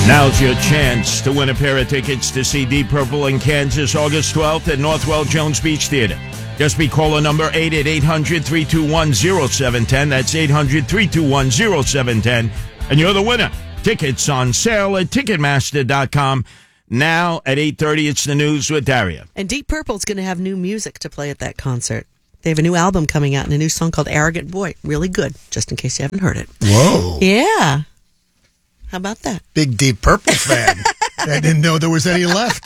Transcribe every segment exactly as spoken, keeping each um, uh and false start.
Now's your chance to win a pair of tickets to see Deep Purple in Kansas August twelfth at Northwell Jones Beach Theater. Just be caller number eight at eight hundred, three two one, oh seven one oh. That's eight hundred, three two one, oh seven one oh. And you're the winner. Tickets on sale at Ticketmaster dot com. Now at eight thirty, it's the news with Daria. And Deep Purple's going to have new music to play at that concert. They have a new album coming out and a new song called Arrogant Boy. Really good, just in case you haven't heard it. Whoa. Yeah. How about that? Big Deep Purple fan. I didn't know there was any left.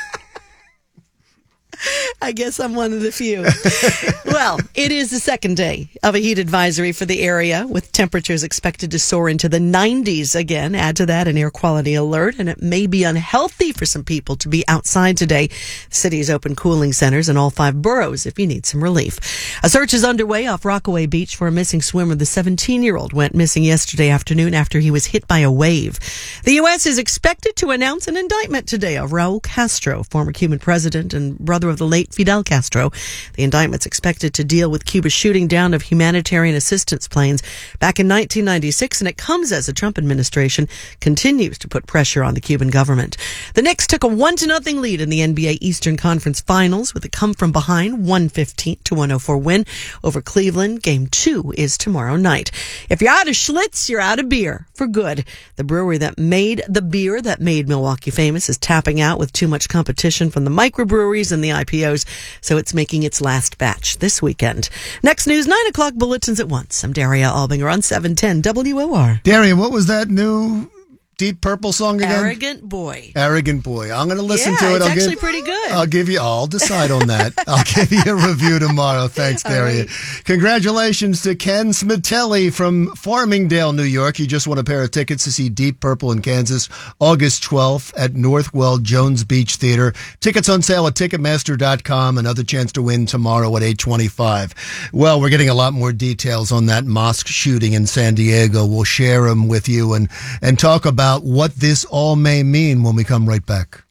I guess I'm one of the few. Well, it is the second day of a heat advisory for the area, with temperatures expected to soar into the nineties again. Add to that an air quality alert, and it may be unhealthy for some people to be outside today. The city's open cooling centers in all five boroughs if you need some relief. A search is underway off Rockaway Beach for a missing swimmer. The seventeen-year-old went missing yesterday afternoon after he was hit by a wave. The U S is expected to announce an indictment today of Raul Castro, former Cuban president and brother of the late Fidel Castro. The indictment's expected to deal with Cuba's shooting down of humanitarian assistance planes back in nineteen ninety-six, and it comes as the Trump administration continues to put pressure on the Cuban government. The Knicks took a one to nothing lead in the N B A Eastern Conference Finals with a come-from-behind one fifteen to one oh four win over Cleveland. Game two is tomorrow night. If you're out of Schlitz, you're out of beer for good. The brewery that made the beer that made Milwaukee famous is tapping out with too much competition from the microbreweries and the I P Os, so it's making its last batch this weekend. Next news, nine o'clock bulletins at once. I'm Daria Albinger on seven ten W O R. Daria, what was that new Deep Purple song again? Arrogant Boy. Arrogant Boy. I'm going to listen yeah, to it. It's I'll actually give, pretty good. I'll give you, I'll decide on that. I'll give you a review tomorrow. Thanks, Daria. Right. Congratulations to Ken Smitelli from Farmingdale, New York. He just won a pair of tickets to see Deep Purple in Kansas August twelfth at Northwell Jones Beach Theater. Tickets on sale at Ticketmaster dot com. Another chance to win tomorrow at eight twenty-five. Well, we're getting a lot more details on that mosque shooting in San Diego. We'll share them with you and, and talk about what this all may mean when we come right back.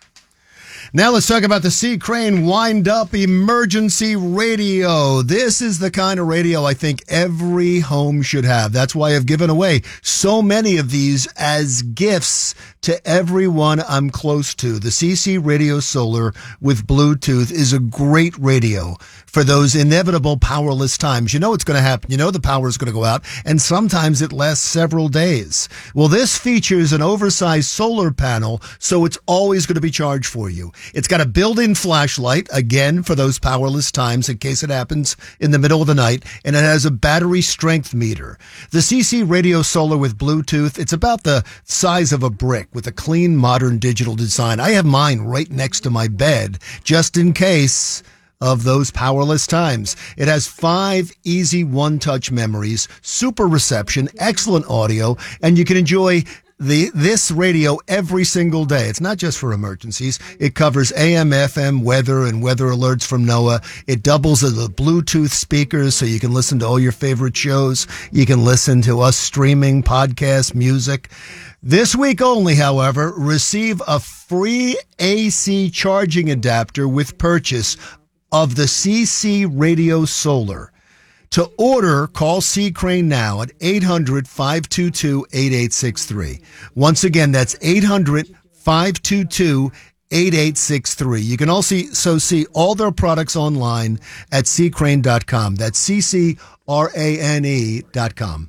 Now let's talk about the C. Crane Wind-Up Emergency Radio. This is the kind of radio I think every home should have. That's why I've given away so many of these as gifts to everyone I'm close to. The C C Radio Solar with Bluetooth is a great radio for those inevitable powerless times. You know it's going to happen. You know the power is going to go out, and sometimes it lasts several days. Well, this features an oversized solar panel, so it's always going to be charged for you. It's got a built-in flashlight, again, for those powerless times in case it happens in the middle of the night, and it has a battery strength meter. The C C Radio Solar with Bluetooth, it's about the size of a brick with a clean, modern digital design. I have mine right next to my bed, just in case of those powerless times. It has five easy one-touch memories, super reception, excellent audio, and you can enjoy The, this radio every single day. It's not just for emergencies. It covers A M, F M, weather, and weather alerts from NOAA. It doubles as a Bluetooth speakers so you can listen to all your favorite shows. You can listen to us streaming, podcasts, music. This week only, however, receive a free A C charging adapter with purchase of the C C Radio Solar. To order, call C. Crane now at eight hundred, five two two, eight eight six three. Once again, that's eight hundred, five two two, eight eight six three. You can also see all their products online at c crane dot com. That's C C R A N E dot com.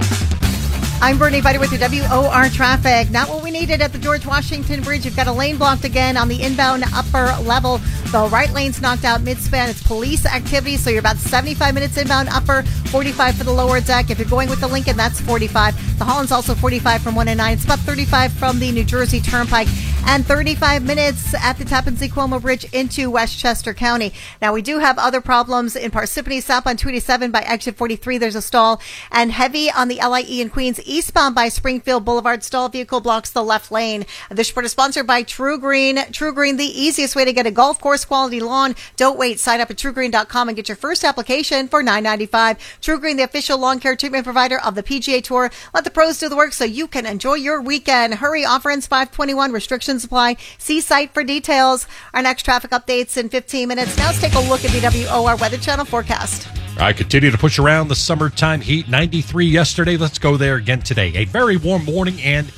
I'm Bernie Buddy with your W O R traffic. Not what we needed at the George Washington Bridge. You've got a lane blocked again on the inbound upper level. The right lane's knocked out mid-span. It's police activity, so you're about seventy-five minutes inbound upper, forty-five for the lower deck. If you're going with the Lincoln, that's forty-five. The Holland's also forty-five from one and nine. It's about thirty-five from the New Jersey Turnpike, and thirty-five minutes at the Tappan Zee Cuomo Bridge into Westchester County. Now, we do have other problems in Parsippany, south on two eighty-seven by exit forty-three. There's a stall, and heavy on the L I E in Queens, eastbound by Springfield Boulevard. Stall vehicle blocks the left lane. This report is sponsored by True Green. True Green, the easiest way to get a golf course quality lawn. Don't wait. Sign up at true green dot com and get your first application for nine ninety-five. True Green, the official lawn care treatment provider of the P G A Tour. Let the pros do the work so you can enjoy your weekend. Hurry, offer ends five twenty-one. Restrictions apply. See site for details. Our next traffic updates in fifteen minutes. Now let's take a look at the W O R Weather Channel forecast. I continue to push around the summertime heat. ninety-three yesterday. Let's go there again today. A very warm morning and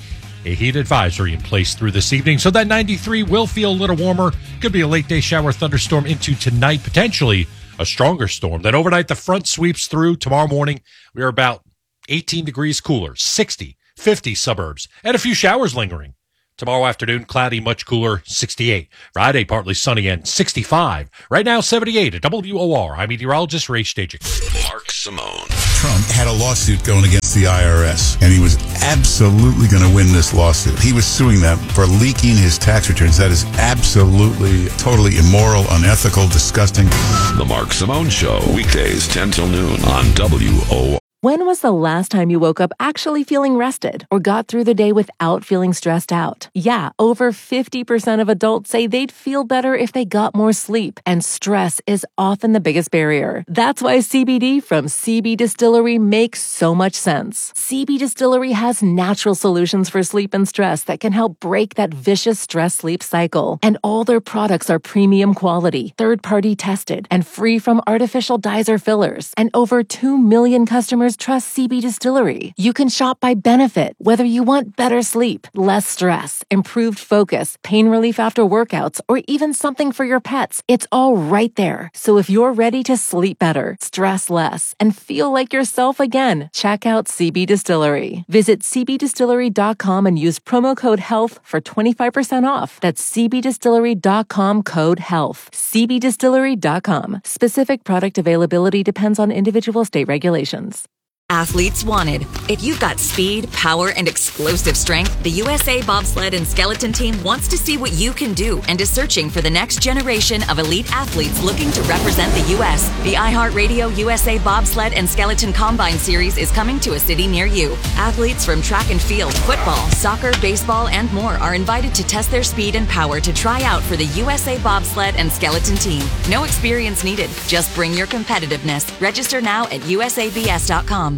a heat advisory in place through this evening. So that ninety-three will feel a little warmer. Could be a late day shower thunderstorm into tonight, potentially a stronger storm. Then overnight, the front sweeps through. Tomorrow morning, we are about eighteen degrees cooler, sixty, fifty suburbs, and a few showers lingering. Tomorrow afternoon, cloudy, much cooler, sixty-eight. Friday, partly sunny and sixty-five. Right now, seventy-eight at W O R. I'm meteorologist Ray Staging. Mark Simone. Trump had a lawsuit going against the I R S, and he was absolutely going to win this lawsuit. He was suing them for leaking his tax returns. That is absolutely, totally immoral, unethical, disgusting. The Mark Simone Show, weekdays ten till noon on W O R. When was the last time you woke up actually feeling rested or got through the day without feeling stressed out? Yeah, over fifty percent of adults say they'd feel better if they got more sleep, and stress is often the biggest barrier. That's why C B D from C B Distillery makes so much sense. C B Distillery has natural solutions for sleep and stress that can help break that vicious stress-sleep cycle. And all their products are premium quality, third-party tested, and free from artificial dyes or fillers. And over two million customers trust C B Distillery. You can shop by benefit, whether you want better sleep, less stress, improved focus, pain relief after workouts, or even something for your pets. It's all right there. So if you're ready to sleep better, stress less, and feel like yourself again, check out C B Distillery. Visit c b distillery dot com and use promo code HEALTH for twenty-five percent off. That's c b distillery dot com code HEALTH. c b distillery dot com. Specific product availability depends on individual state regulations. Athletes wanted. If you've got speed, power, and explosive strength, the U S A Bobsled and Skeleton Team wants to see what you can do and is searching for the next generation of elite athletes looking to represent the U S The iHeartRadio U S A Bobsled and Skeleton Combine Series is coming to a city near you. Athletes from track and field, football, soccer, baseball, and more are invited to test their speed and power to try out for the U S A Bobsled and Skeleton Team. No experience needed. Just bring your competitiveness. Register now at U S A B S dot com.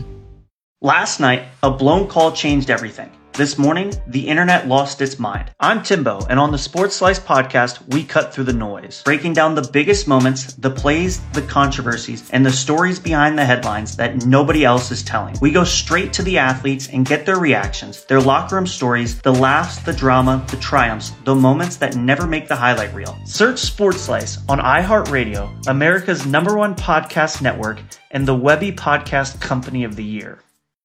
Last night, a blown call changed everything. This morning, the internet lost its mind. I'm Timbo, and on the Sports Slice podcast, we cut through the noise, breaking down the biggest moments, the plays, the controversies, and the stories behind the headlines that nobody else is telling. We go straight to the athletes and get their reactions, their locker room stories, the laughs, the drama, the triumphs, the moments that never make the highlight reel. Search Sports Slice on iHeartRadio, America's number one podcast network, and the Webby Podcast Company of the Year.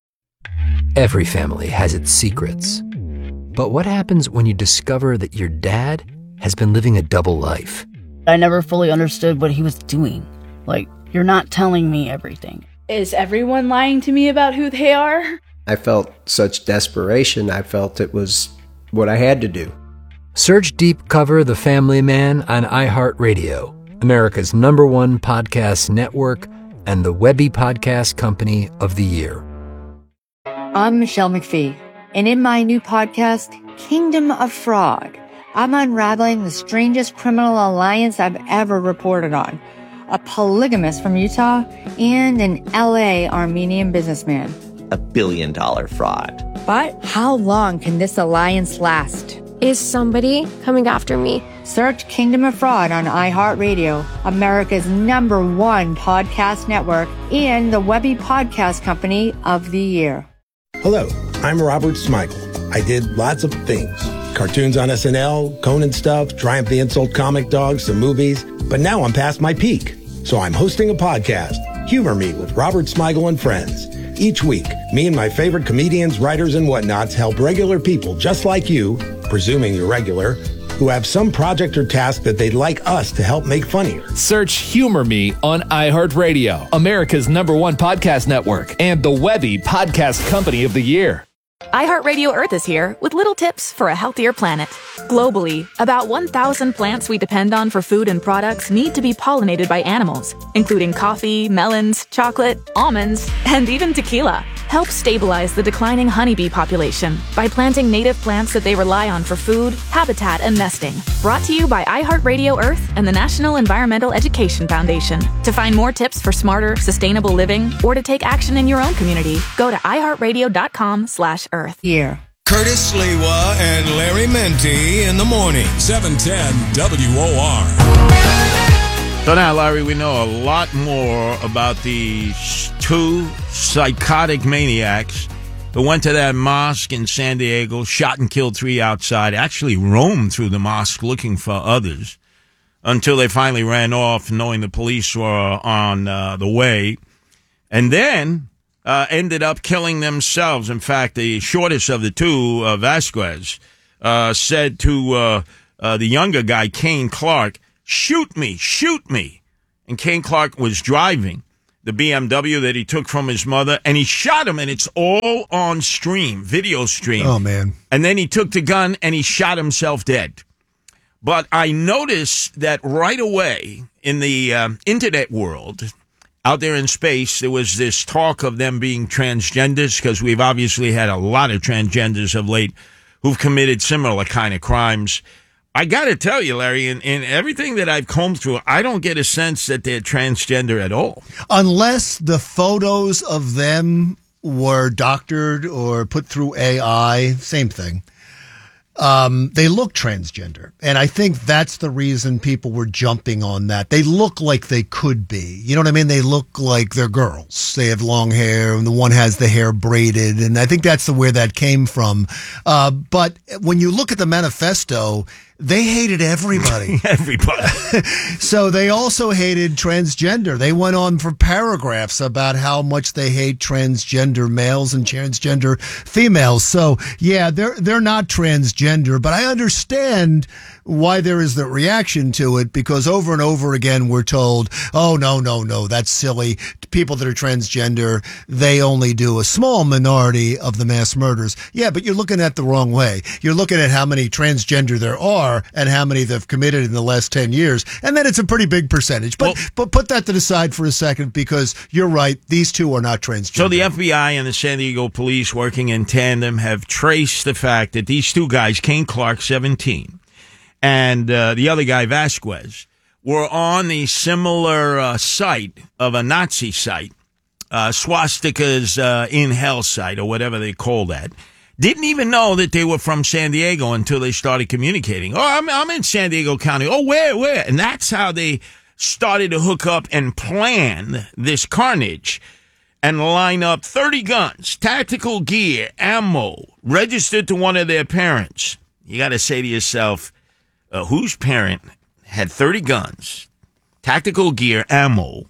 Every family has its secrets. But what happens when you discover that your dad has been living a double life? I never fully understood what he was doing. Like, you're not telling me everything. Is everyone lying to me about who they are? I felt such desperation. I felt it was what I had to do. Search Deep Cover The Family Man on iHeartRadio, America's number one podcast network, and the Webby Podcast Company of the Year. I'm Michelle McPhee, and in my new podcast, Kingdom of Fraud, I'm unraveling the strangest criminal alliance I've ever reported on. A polygamist from Utah and an L A Armenian businessman. A billion dollar fraud. But how long can this alliance last? Is somebody coming after me? Search Kingdom of Fraud on iHeartRadio, America's number one podcast network, and the Webby Podcast Company of the Year. Hello, I'm Robert Smigel. I did lots of things. Cartoons on S N L, Conan stuff, Triumph the Insult Comic Dogs, some movies. But now I'm past my peak. So I'm hosting a podcast, Humor Me with Robert Smigel and Friends. Each week, me and my favorite comedians, writers, and whatnots help regular people just like you, presuming you're regular, who have some project or task that they'd like us to help make funnier. Search Humor Me on iHeartRadio, America's number one podcast network, and the Webby Podcast Company of the Year. iHeartRadio Earth is here with little tips for a healthier planet. Globally, about one thousand plants we depend on for food and products need to be pollinated by animals, including coffee, melons, chocolate, almonds, and even tequila. Help stabilize the declining honeybee population by planting native plants that they rely on for food, habitat, and nesting. Brought to you by iHeartRadio Earth and the National Environmental Education Foundation. To find more tips for smarter, sustainable living, or to take action in your own community, go to iHeartRadio.com slash Earth. Here. Curtis Lewa and Larry Menti in the morning. seven ten W O R. So now, Larry, we know a lot more about these two psychotic maniacs who went to that mosque in San Diego, shot and killed three outside, actually roamed through the mosque looking for others until they finally ran off, knowing the police were on uh, the way, and then uh, ended up killing themselves. In fact, the shortest of the two, uh, Vasquez, uh, said to uh, uh, the younger guy, Kane Clark, shoot me, shoot me. And Kane Clark was driving the B M W that he took from his mother, and he shot him, and it's all on stream, video stream. Oh, man. And then he took the gun, and he shot himself dead. But I noticed that right away in the uh, internet world, out there in space, there was this talk of them being transgenders, because we've obviously had a lot of transgenders of late who've committed similar kind of crimes. I got to tell you, Larry, in, in everything that I've combed through, I don't get a sense that they're transgender at all. Unless the photos of them were doctored or put through A I, same thing. Um, they look transgender. And I think that's the reason people were jumping on that. They look like they could be. You know what I mean? They look like they're girls. They have long hair, and the one has the hair braided. And I think that's the where that came from. Uh, but when you look at the manifesto, they hated everybody. Everybody. So they also hated transgender. They went on for paragraphs about how much they hate transgender males and transgender females. So, yeah, they're they're not transgender, but I understand why there is the reaction to it, because over and over again we're told, oh, no, no, no, that's silly. People that are transgender, they only do a small minority of the mass murders. Yeah, but you're looking at the wrong way. You're looking at how many transgender there are and how many they've committed in the last ten years. And then it's a pretty big percentage. But well, but put that to the side for a second, because you're right. These two are not transgender. So the F B I and the San Diego police, working in tandem, have traced the fact that these two guys, Kane Clark, seventeen, and uh, the other guy, Vasquez, were on the similar uh, site of a Nazi site, uh, swastikas uh, in hell site, or whatever they call that. Didn't even know that they were from San Diego until they started communicating. Oh, I'm, I'm in San Diego County. Oh, where, where? And that's how they started to hook up and plan this carnage and line up thirty guns, tactical gear, ammo, registered to one of their parents. You got to say to yourself, uh, whose parent had thirty guns, tactical gear, ammo,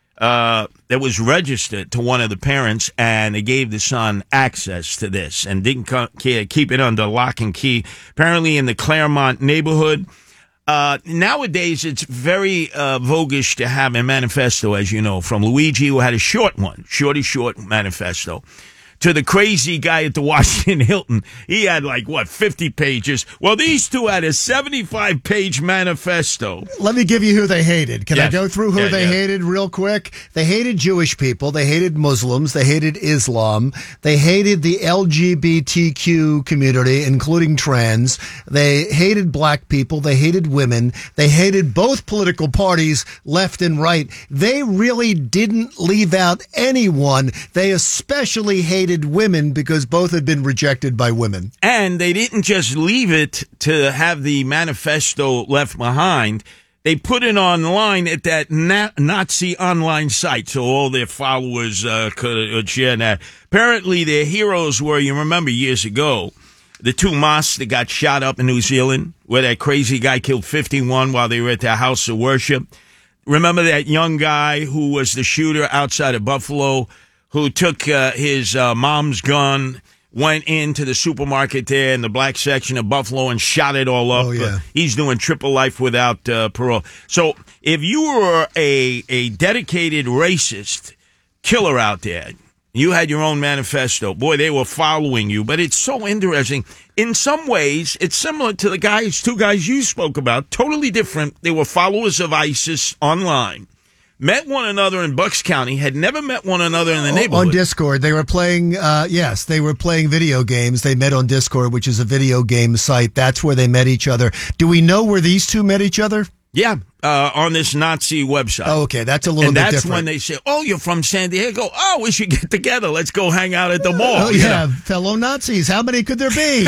uh, that was registered to one of the parents, and they gave the son access to this and didn't co- keep it under lock and key. Apparently in the Claremont neighborhood. Uh, nowadays, it's very uh, voguish to have a manifesto, as you know, from Luigi, who had a short one, shorty short manifesto, to the crazy guy at the Washington Hilton. He had like, what, fifty pages? Well, these two had a seventy-five page manifesto. Let me give you who they hated. Can yes. I go through who yeah, they yeah. hated real quick? They hated Jewish people. They hated Muslims. They hated Islam. They hated the L G B T Q community, including trans. They hated black people. They hated women. They hated both political parties, left and right. They really didn't leave out anyone. They especially hated women, because both had been rejected by women. And they didn't just leave it to have the manifesto left behind. They put it online at that na- Nazi online site, so all their followers uh, could uh, share that. Apparently, their heroes were, you remember years ago, the two mosques that got shot up in New Zealand, where that crazy guy killed fifty-one while they were at their house of worship. Remember that young guy who was the shooter outside of Buffalo, who took uh, his uh, mom's gun, went into the supermarket there in the black section of Buffalo and shot it all up. Oh, yeah. Uh, he's doing triple life without uh, parole. So if you were a, a dedicated racist killer out there, you had your own manifesto, boy, they were following you. But it's so interesting. In some ways, it's similar to the guys, two guys you spoke about, totally different. They were followers of ISIS online. Met one another in Bucks County, had never met one another in the neighborhood. On Discord. They were playing, uh, yes, they were playing video games. They met on Discord, which is a video game site. That's where they met each other. Do we know where these two met each other? Yeah, uh, on this Nazi website. Oh, okay, that's a little and bit that's different. when they say, oh, you're from San Diego. Oh, we should get together. Let's go hang out at the mall. Oh, yeah, know? Fellow Nazis. How many could there be?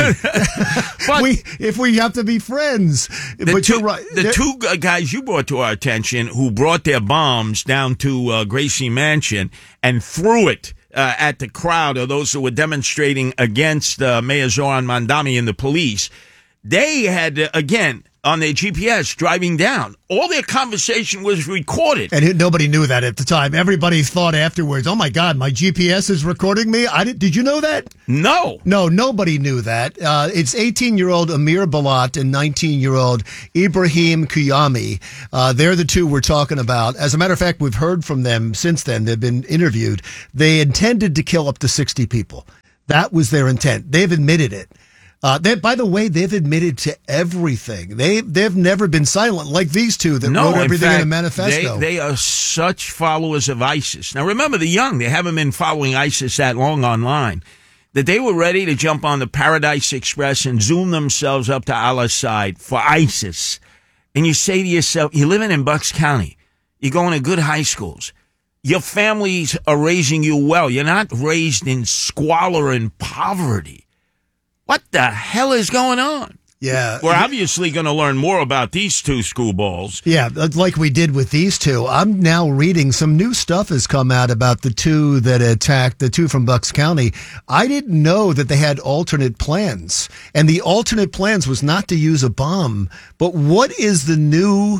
But we, if we have to be friends. The but two, you're right. The two guys you brought to our attention who brought their bombs down to uh, Gracie Mansion and threw it uh, at the crowd or those who were demonstrating against uh, Mayor Zoran Mandami and the police, they had, uh, again, on their G P S driving down. All their conversation was recorded. And it, nobody knew that at the time. Everybody thought afterwards, oh, my God, my G P S is recording me? I did, did you know that? No. No, nobody knew that. Uh, it's eighteen-year-old Amir Balat and nineteen-year-old Ibrahim Kuyami. Uh, they're the two we're talking about. As a matter of fact, we've heard from them since then. They've been interviewed. They intended to kill up to sixty people. That was their intent. They've admitted it. Uh, they, by the way, they've admitted to everything. They, they've never been silent like these two that no, wrote everything in, in, fact, a manifesto. They, they are such followers of ISIS. Now, remember, the young, they haven't been following ISIS that long online, that they were ready to jump on the Paradise Express and zoom themselves up to Allah's side for ISIS. And you say to yourself, you're living in Bucks County. You're going to good high schools. Your families are raising you well. You're not raised in squalor and poverty. What the hell is going on? Yeah. We're obviously going to learn more about these two schoolballs. Yeah, like we did with these two. I'm now reading some new stuff has come out about the two that attacked, the two from Bucks County. I didn't know that they had alternate plans. And the alternate plans was not to use a bomb. But what is the new,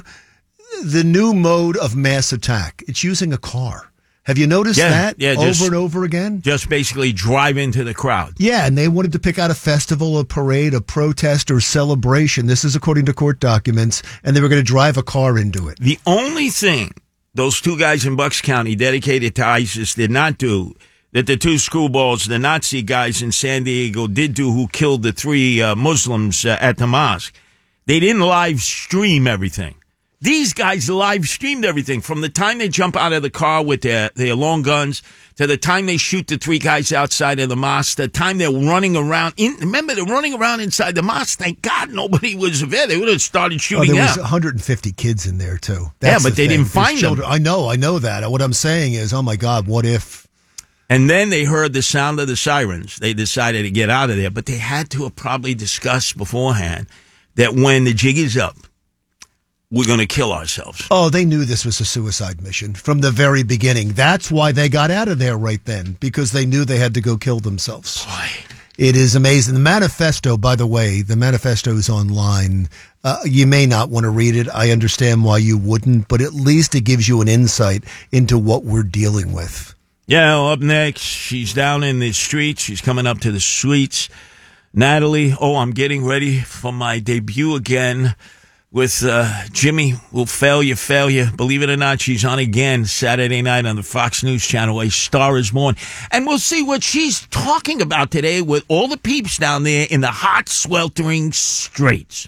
the new mode of mass attack? It's using a car. Have you noticed yeah, that yeah, over just, and over again? Just basically drive into the crowd. Yeah, and they wanted to pick out a festival, a parade, a protest, or celebration. This is according to court documents, and they were going to drive a car into it. The only thing those two guys in Bucks County dedicated to ISIS did not do, that the two screwballs, the Nazi guys in San Diego, did do, who killed the three uh, Muslims uh, at the mosque, they didn't live stream everything. These guys live streamed everything from the time they jump out of the car with their, their long guns to the time they shoot the three guys outside of the mosque, the time they're running around. In, remember, they're running around inside the mosque. Thank God nobody was there. They would have started shooting oh, there out. There was one hundred fifty kids in there, too. yeah, That's but the they thing. didn't find them. I know, I know that. What I'm saying is, oh, my God, what if? And then they heard the sound of the sirens. They decided to get out of there. But they had to have probably discussed beforehand that when the jig is up, we're going to kill ourselves. Oh, they knew this was a suicide mission from the very beginning. That's why they got out of there right then, because they knew they had to go kill themselves. Boy. It is amazing. The manifesto, by the way, the manifesto is online. Uh, you may not want to read it. I understand why you wouldn't, but at least it gives you an insight into what we're dealing with. Yeah, up next, she's down in the streets. She's coming up to the suites. Natalie, oh, I'm getting ready for my debut again with uh, Jimmy Will Fail You, Fail You. Believe it or not, she's on again Saturday night on the Fox News Channel, A Star Is Born. And we'll see what she's talking about today with all the peeps down there in the hot, sweltering streets.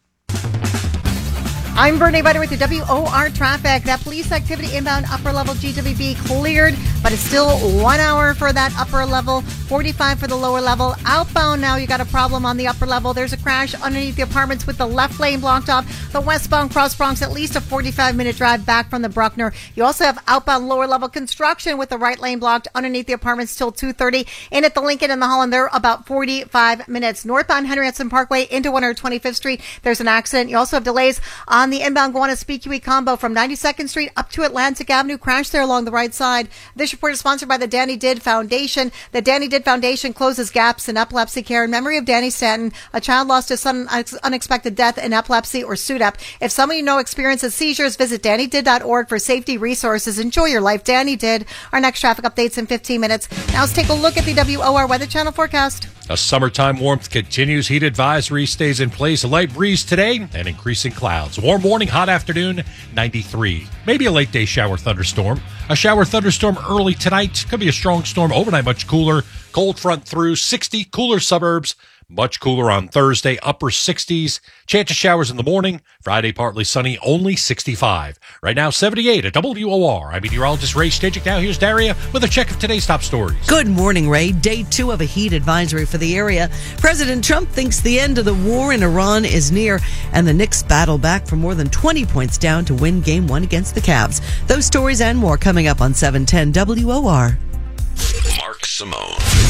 I'm Bernie Butter with the W O R traffic. That police activity inbound upper level G W B cleared, but it's still one hour for that upper level, forty-five for the lower level. Outbound now, you got a problem on the upper level. There's a crash underneath the apartments with the left lane blocked off. The westbound Cross Bronx, at least a forty-five minute drive back from the Bruckner. You also have outbound lower level construction with the right lane blocked underneath the apartments till two thirty. In at the Lincoln and the Holland, they're about forty-five minutes. Northbound Henry Hudson Parkway into one hundred twenty-fifth Street, there's an accident. You also have delays on the inbound Gowanus-Speakeway combo from ninety-second Street up to Atlantic Avenue. Crash there along the right side. This report is sponsored by the Danny Did Foundation. The Danny Did Foundation closes gaps in epilepsy care in memory of Danny Stanton, a child lost to sudden unexpected death in epilepsy or S U D E P. If someone you know experiences seizures, visit danny did dot org for safety resources. Enjoy your life. Danny Did. Our next traffic updates in fifteen minutes. Now let's take a look at the W O R Weather Channel forecast. A summertime warmth continues. Heat advisory stays in place. A light breeze today and increasing clouds. Warm morning, hot afternoon, ninety-three. Maybe a late day shower thunderstorm. A shower thunderstorm early tonight. Could be a strong storm overnight, much cooler. Cold front through sixty. Cooler suburbs. Much cooler on Thursday, upper sixties. Chance of showers in the morning. Friday, partly sunny, only sixty-five. Right now, seventy-eight at W O R. I'm meteorologist Ray Stajic. Now here's Daria with a check of today's top stories. Good morning, Ray. Day two of a heat advisory for the area. President Trump thinks the end of the war in Iran is near, and the Knicks battle back for more than twenty points down to win game one against the Cavs. Those stories and more coming up on seven ten W O R. Mark Simone.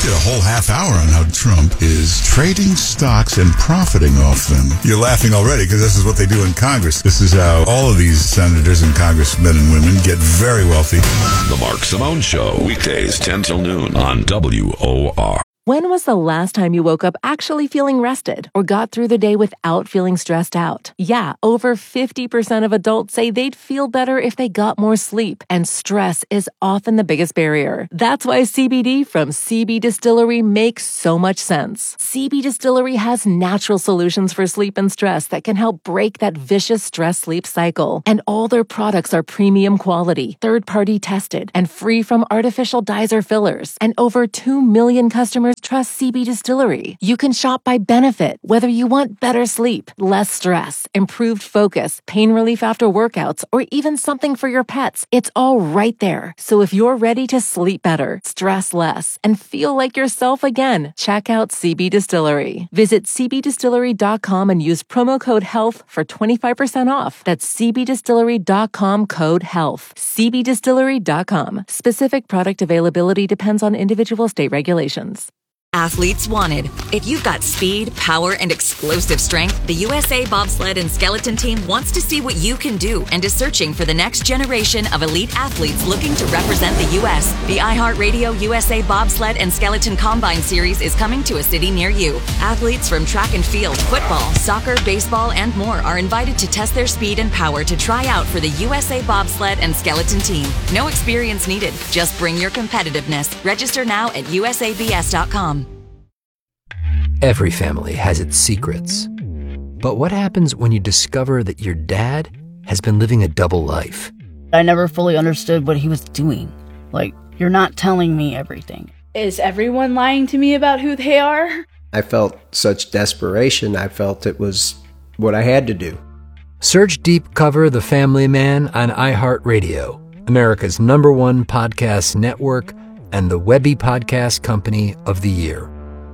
did a whole half hour on how Trump is trading stocks and profiting off them. You're laughing already because this is what they do in Congress. This is how all of these senators and congressmen and women get very wealthy. The Mark Simone Show, weekdays ten till noon on W O R. When was the last time you woke up actually feeling rested or got through the day without feeling stressed out? Yeah, over fifty percent of adults say they'd feel better if they got more sleep, and stress is often the biggest barrier. That's why C B D from C B Distillery makes so much sense. C B Distillery has natural solutions for sleep and stress that can help break that vicious stress-sleep cycle. And all their products are premium quality, third-party tested, and free from artificial dyes or fillers. And over two million customers trust C B Distillery. You can shop by benefit, whether you want better sleep, less stress, improved focus, pain relief after workouts, or even something for your pets. It's all right there. So if you're ready to sleep better, stress less, and feel like yourself again, check out C B Distillery. Visit c b distillery dot com and use promo code HEALTH for twenty-five percent off. That's c b distillery dot com code HEALTH. c b distillery dot com. Specific product availability depends on individual state regulations. Athletes wanted. If you've got speed, power, and explosive strength, the U S A Bobsled and Skeleton Team wants to see what you can do and is searching for the next generation of elite athletes looking to represent the U S The iHeartRadio U S A Bobsled and Skeleton Combine Series is coming to a city near you. Athletes from track and field, football, soccer, baseball, and more are invited to test their speed and power to try out for the U S A Bobsled and Skeleton Team. No experience needed. Just bring your competitiveness. Register now at u s a b s dot com. Every family has its secrets. But what happens when you discover that your dad has been living a double life? I never fully understood what he was doing. Like, you're not telling me everything. Is everyone lying to me about who they are? I felt such desperation. I felt it was what I had to do. Search Deep Cover The Family Man on iHeartRadio, America's number one podcast network and the Webby Podcast Company of the Year.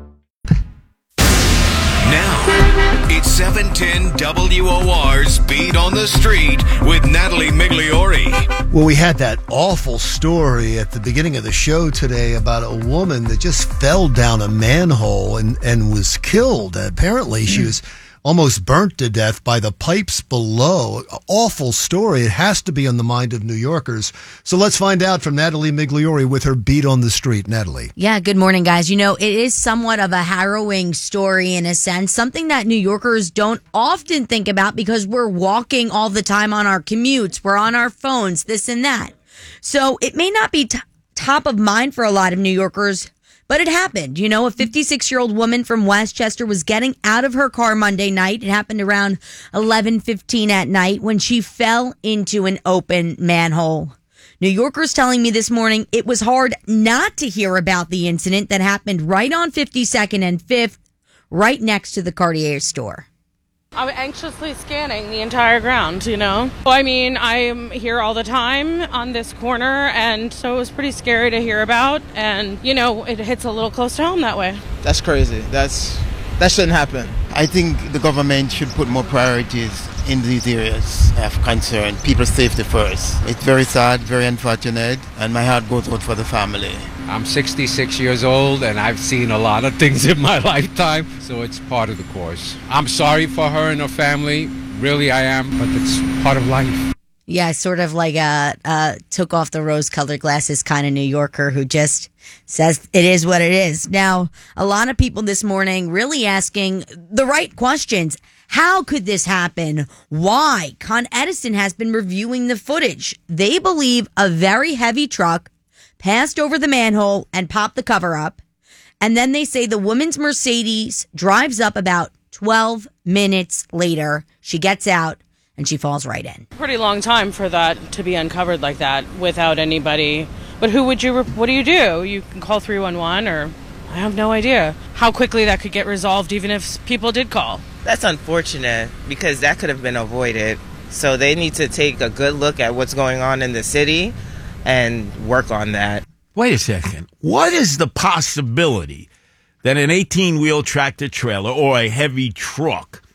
Now, it's seven ten W O R's Beat on the Street with Natalie Migliori. Well, we had that awful story at the beginning of the show today about a woman that just fell down a manhole and, and was killed. Apparently, she was almost burnt to death by the pipes below. Awful story. It has to be on the mind of New Yorkers. So let's find out from Natalie Migliori with her Beat on the Street. Natalie. Yeah, good morning, guys. You know, it is somewhat of a harrowing story in a sense, something that New Yorkers don't often think about because we're walking all the time on our commutes. We're on our phones, this and that. So it may not be t- top of mind for a lot of New Yorkers, but it happened. You know, a fifty-six-year-old woman from Westchester was getting out of her car Monday night. It happened around eleven fifteen at night when she fell into an open manhole. New Yorkers telling me this morning it was hard not to hear about the incident that happened right on fifty-second and fifth, right next to the Cartier store. I'm anxiously scanning the entire ground, you know. I mean, I'm here all the time on this corner, and so it was pretty scary to hear about. And, you know, it hits a little close to home that way. That's crazy. That's that shouldn't happen. I think the government should put more priorities in these areas of concern. People's safety first. It's very sad, very unfortunate, and my heart goes out for the family. I'm sixty-six years old, and I've seen a lot of things in my lifetime, so it's part of the course. I'm sorry for her and her family. Really, I am, but it's part of life. Yeah, sort of like a uh, took off the rose-colored glasses kind of New Yorker who just says it is what it is. Now, a lot of people this morning really asking the right questions. How could this happen? Why? Con Edison has been reviewing the footage. They believe a very heavy truck passed over the manhole and popped the cover up. And then they say the woman's Mercedes drives up about twelve minutes later. She gets out and she falls right in. Pretty long time for that to be uncovered like that without anybody. But who would you, what do you do? You can call three one one, or I have no idea how quickly that could get resolved even if people did call. That's unfortunate because that could have been avoided. So they need to take a good look at what's going on in the city and work on that. Wait a second. What is the possibility that an eighteen-wheel tractor trailer or a heavy truck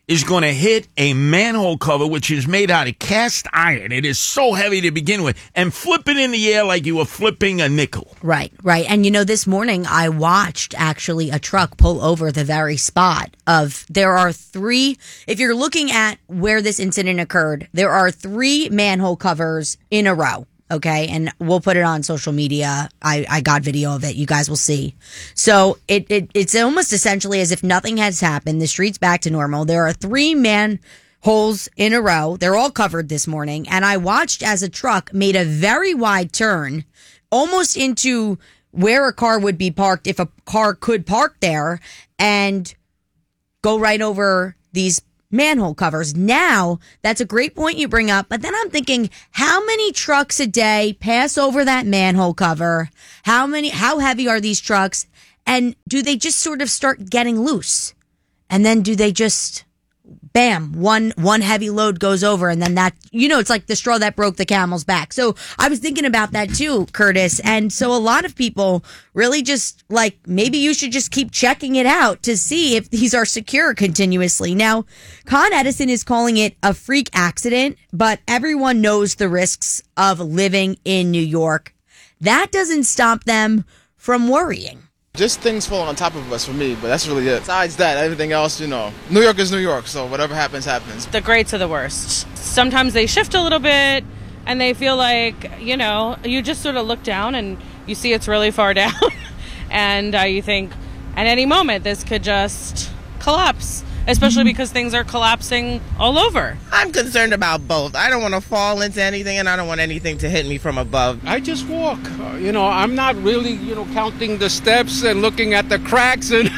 is going to hit a manhole cover, which is made out of cast iron. It is so heavy to begin with, and flip it in the air like you were flipping a nickel. Right, right. And you know, this morning I watched actually a truck pull over the very spot of, there are three, if you're looking at where this incident occurred, there are three manhole covers in a row. Okay, and we'll put it on social media. I, I got video of it. You guys will see. So it, it it's almost essentially as if nothing has happened. The street's back to normal. There are three manholes in a row. They're all covered this morning. And I watched as a truck made a very wide turn, almost into where a car would be parked if a car could park there, and go right over these manhole covers. Now, that's a great point you bring up, but then I'm thinking, how many trucks a day pass over that manhole cover? How many, how heavy are these trucks? And do they just sort of start getting loose? And then do they just, bam, one, one heavy load goes over, and then that, you know, it's like the straw that broke the camel's back. So I was thinking about that too, Curtis. And so a lot of people really just like, maybe you should just keep checking it out to see if these are secure continuously. Now, Con Edison is calling it a freak accident, but everyone knows the risks of living in New York. That doesn't stop them from worrying. Just things falling on top of us for me, but that's really it. Besides that, everything else, you know, New York is New York, so whatever happens, happens. The greats are the worst. Sometimes they shift a little bit and they feel like, you know, you just sort of look down and you see it's really far down. and uh, you think at any moment this could just collapse, especially because things are collapsing all over. I'm concerned about both. I don't want to fall into anything, and I don't want anything to hit me from above. I just walk. Uh, you know, I'm not really, you know, counting the steps and looking at the cracks, and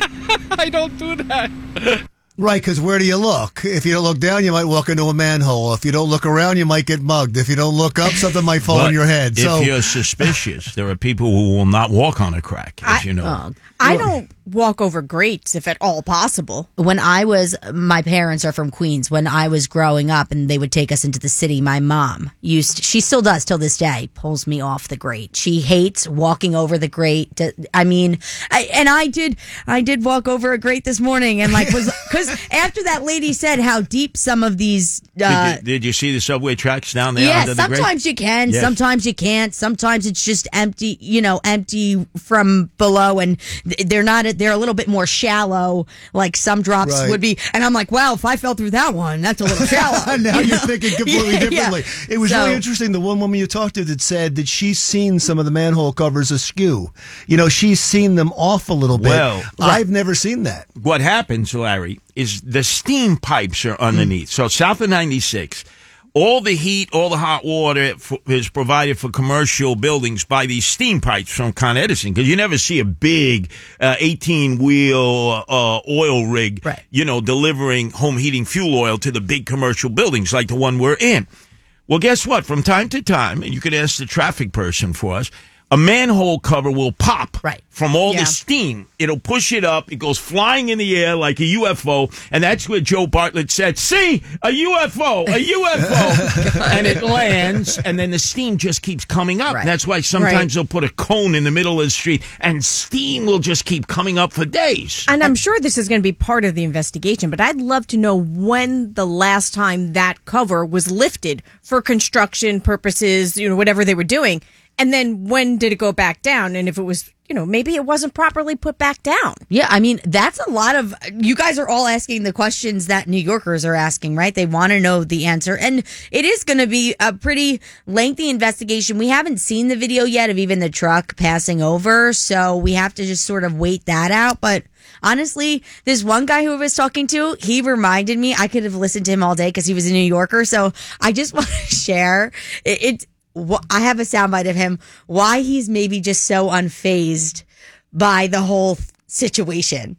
I don't do that. Right, because where do you look? If you don't look down, you might walk into a manhole. If you don't look around, you might get mugged. If you don't look up, something might fall But on your head. If So you're suspicious, there are people who will not walk on a crack, as I- you know. oh, I don't walk over grates if at all possible. When I was, my parents are from Queens. When I was growing up and they would take us into the city, my mom used, she still does till this day, pulls me off the grate. She hates walking over the grate. I mean, I, and I did, I did walk over a grate this morning and like was, cause after that lady said how deep some of these, uh, did, you, did you see the subway tracks down there? yeah, under the grate? sometimes you can, Yes. sometimes you can't. Sometimes it's just empty, you know, empty from below, and they're not, they're a little bit more shallow, like some drops Right. would be. And I'm like, wow, if I fell through that one, that's a little shallow. now You you're know? thinking completely Yeah, yeah. differently. It was So- really interesting. The one woman you talked to that said that she's seen some of the manhole covers askew. You know, she's seen them off a little bit. Well, I've never seen that. What happens, Larry, is the steam pipes are underneath. So south of ninety-six, all the heat, all the hot water f- is provided for commercial buildings by these steam pipes from Con Edison, because you never see a big uh, eighteen-wheel uh, oil rig, right. you know, delivering home heating fuel oil to the big commercial buildings like the one we're in. Well, guess what? From time to time, and you can ask the traffic person for us, a manhole cover will pop right. from all Yeah. the steam. It'll push it up. It goes flying in the air like a U F O. And that's where Joe Bartlett said, see, a U F O, a U F O. And it lands, and then the steam just keeps coming up. Right. That's why sometimes Right. they'll put a cone in the middle of the street, and steam will just keep coming up for days. And I'm sure this is going to be part of the investigation, but I'd love to know when the last time that cover was lifted for construction purposes, you know, whatever they were doing. And then when did it go back down? And if it was, you know, maybe it wasn't properly put back down. Yeah, I mean, that's a lot of, you guys are all asking the questions that New Yorkers are asking, right? They want to know the answer. And it is going to be a pretty lengthy investigation. We haven't seen the video yet of even the truck passing over, so we have to just sort of wait that out. But honestly, this one guy who I was talking to, he reminded me, I could have listened to him all day because he was a New Yorker. So I just want to share it. it I have a soundbite of him, why he's maybe just so unfazed by the whole situation.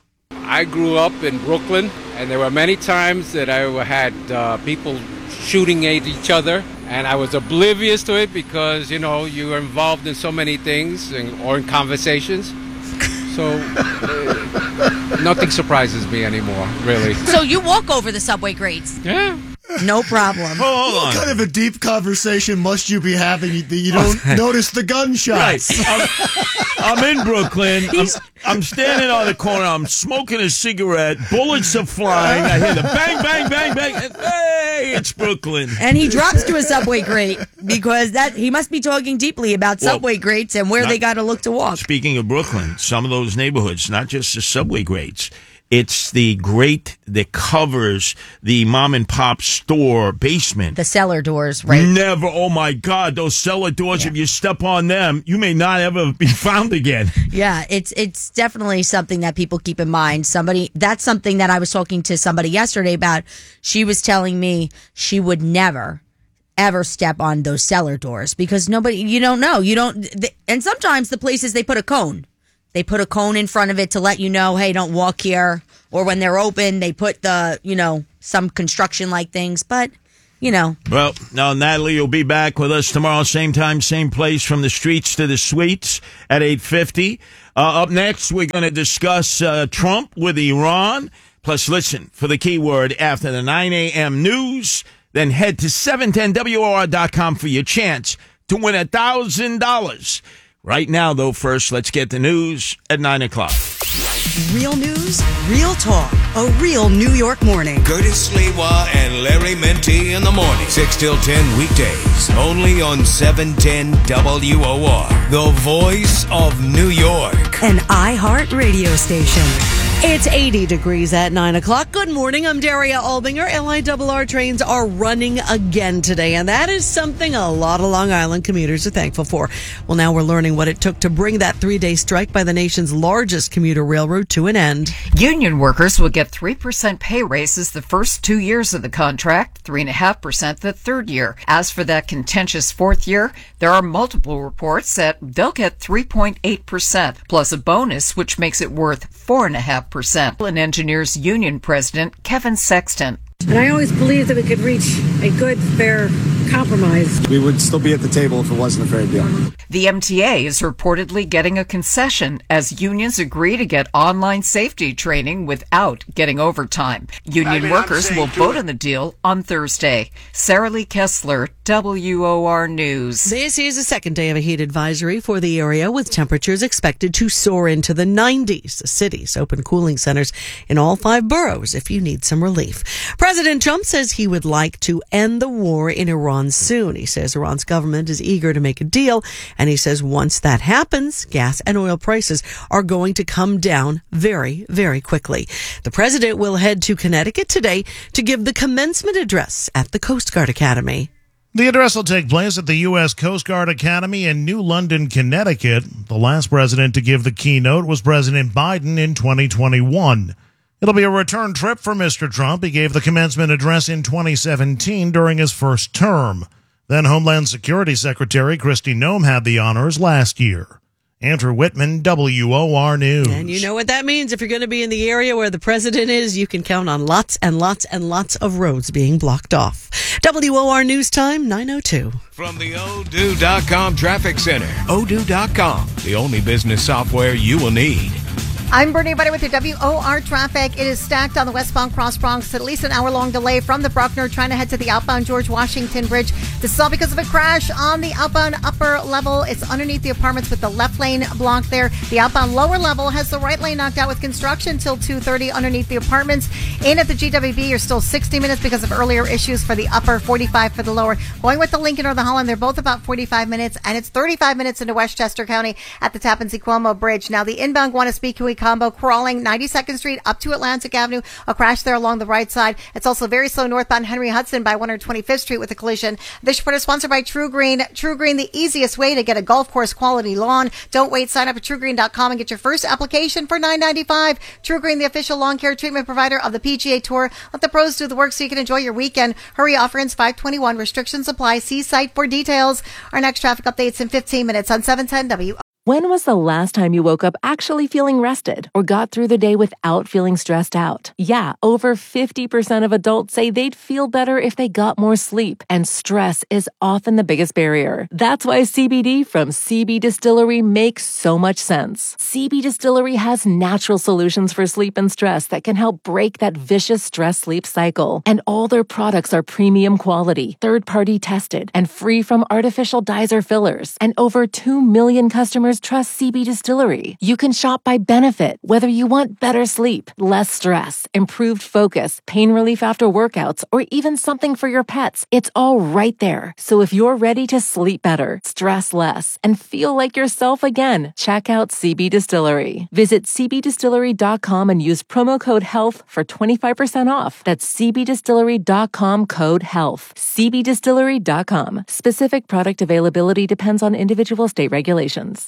I grew up in Brooklyn, and there were many times that I had uh, people shooting at each other, and I was oblivious to it because, you know, you are involved in so many things and, or in conversations. So uh, nothing surprises me anymore, really. So you walk over the subway grates. Yeah. No problem. Hold What on. kind of a deep conversation must you be having that you don't notice the gunshots? Right. I'm, I'm in Brooklyn. I'm, I'm standing on the corner. I'm smoking a cigarette. Bullets are flying. I hear the bang, bang, bang, bang. And, hey, it's Brooklyn. And he drops to a subway grate because that he must be talking deeply about Well, subway grates and where not- they got to look to walk. Speaking of Brooklyn, some of those neighborhoods, not just the subway grates, it's the grate that covers the mom and pop store basement. The cellar doors, right? Never. Oh my God, those cellar doors! If you step on them, you may not ever be found again. Yeah, it's it's definitely something that people keep in mind. Somebody that's something that I was talking to somebody yesterday about. She was telling me she would never ever step on those cellar doors because nobody, you don't know, you don't, th- and sometimes the places they put a cone. They put a cone in front of it to let you know, hey, don't walk here. Or when they're open, they put the, you know, some construction-like things. But, you know. Well, now Natalie will be back with us tomorrow, same time, same place, from the streets to the suites at eight fifty. Uh, up next, we're going to discuss uh, Trump with Iran. Plus, listen for the keyword after the nine a.m. news. Then head to seven ten W O R dot com for your chance to win one thousand dollars. Right now, though, first, let's get the news at nine o'clock. Real news, real talk, a real New York morning. Curtis Lewa and Larry Menti in the morning. six till ten weekdays. Only on seven ten W O R. The voice of New York. An iHeart radio station. It's eighty degrees at nine o'clock. Good morning. I'm Daria Albinger. L I R R trains are running again today, and that is something a lot of Long Island commuters are thankful for. Well, now we're learning what it took to bring that three-day strike by the nation's largest commuter railroad to an end. Union workers will get three percent pay raises the first two years of the contract, three point five percent the third year. As for that contentious fourth year, there are multiple reports that they'll get three point eight percent, plus a bonus, which makes it worth four point five percent. An engineers union president, Kevin Sexton. And I always believed that we could reach a good, fair compromise. We would still be at the table if it wasn't a fair deal. The M T A is reportedly getting a concession as unions agree to get online safety training without getting overtime. Union I mean, workers will to vote it. on the deal on Thursday. Sarah Lee Kessler, W O R News. This is the second day of a heat advisory for the area, with temperatures expected to soar into the nineties. The city's open cooling centers in all five boroughs if you need some relief. President Trump says he would like to end the war in Iran soon. He says Iran's government is eager to make a deal, and he says once that happens, gas and oil prices are going to come down very, very quickly. The president will head to Connecticut today to give the commencement address at the Coast Guard Academy. The address will take place at the U S Coast Guard Academy in New London, Connecticut. The last president to give the keynote was President Biden in twenty twenty-one. It'll be a return trip for Mister Trump. He gave the commencement address in twenty seventeen during his first term. Then Homeland Security Secretary Kristi Noem had the honors last year. Andrew Whitman, W O R News. And you know what that means. If you're going to be in the area where the president is, you can count on lots and lots and lots of roads being blocked off. W O R News Time, nine oh two. From the Odoo dot com Traffic Center. Odoo dot com, the only business software you will need. I'm Brittany Butter with your W O R traffic. It is stacked on the westbound Cross Bronx. At least an hour-long delay from the Bruckner trying to head to the outbound George Washington Bridge. This is all because of a crash on the outbound upper level. It's underneath the apartments with the left lane blocked there. The outbound lower level has the right lane knocked out with construction till two thirty underneath the apartments. In at the G W B, you're still sixty minutes because of earlier issues for the upper, forty-five for the lower. Going with the Lincoln or the Holland, they're both about forty-five minutes, and it's thirty-five minutes into Westchester County at the Tappan Zee Cuomo Bridge. Now, the inbound Guanaceví combo crawling ninety-second Street up to Atlantic Avenue. A crash there along the right side. It's also very slow northbound Henry Hudson by one hundred twenty-fifth Street with a collision. This report is sponsored by True Green. True Green, the easiest way to get a golf course quality lawn. Don't wait. Sign up at true green dot com and get your first application for nine ninety-five. True Green, the official lawn care treatment provider of the P G A Tour. Let the pros do the work so you can enjoy your weekend. Hurry, offer ends five twenty-one. Restrictions apply. See site for details. Our next traffic updates in fifteen minutes on seven ten W. When was the last time you woke up actually feeling rested or got through the day without feeling stressed out? Yeah, over fifty percent of adults say they'd feel better if they got more sleep, and stress is often the biggest barrier. That's why C B D from C B Distillery makes so much sense. C B Distillery has natural solutions for sleep and stress that can help break that vicious stress-sleep cycle. And all their products are premium quality, third-party tested, and free from artificial dyes or fillers. And over two million customers trust C B Distillery. You can shop by benefit, whether you want better sleep, less stress, improved focus, pain relief after workouts, or even something for your pets. It's all right there. So if you're ready to sleep better, stress less, and feel like yourself again, check out C B Distillery. Visit c b distillery dot com and use promo code HEALTH for twenty-five percent off. That's c b distillery dot com code HEALTH. c b distillery dot com. Specific product availability depends on individual state regulations.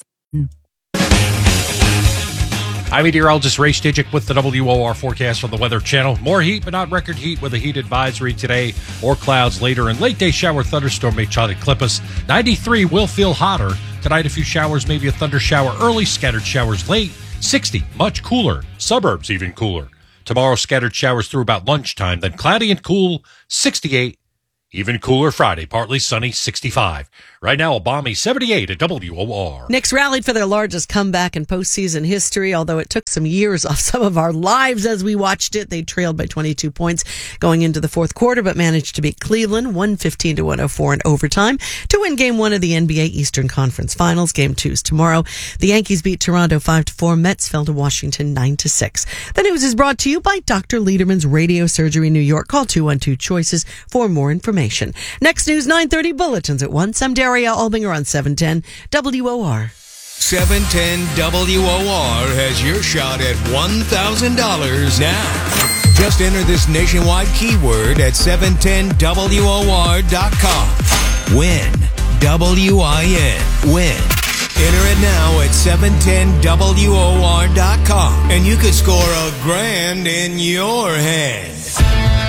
I'm meteorologist Ray Stijik with the W O R forecast from the Weather Channel. More heat, but not record heat, with a heat advisory today. More clouds later, and late day shower thunderstorm may try to clip us. ninety-three will feel hotter. Tonight, a few showers, maybe a thunder shower early, scattered showers late. sixty, much cooler. Suburbs even cooler. Tomorrow, scattered showers through about lunchtime, then cloudy and cool, sixty-eight. Even cooler Friday, partly sunny, sixty-five. Right now, a balmy seventy-eight at W O R. Knicks rallied for their largest comeback in postseason history, although it took some years off some of our lives as we watched it. They trailed by twenty-two points going into the fourth quarter, but managed to beat Cleveland one fifteen to one oh four in overtime to win game one of the N B A Eastern Conference Finals. Game two is tomorrow. The Yankees beat Toronto five to four. Mets fell to Washington nine to six. The news is brought to you by Doctor Lederman's Radio Surgery New York. Call two one two choices for more information. Next news, nine thirty bulletins at once. I'm Daria Albinger on seven ten W O R. seven ten W O R has your shot at one thousand dollars now. Just enter this nationwide keyword at seven ten W O R dot com. Win. W I N. Win. Enter it now at seven ten W O R dot com, and you could score a grand in your hand.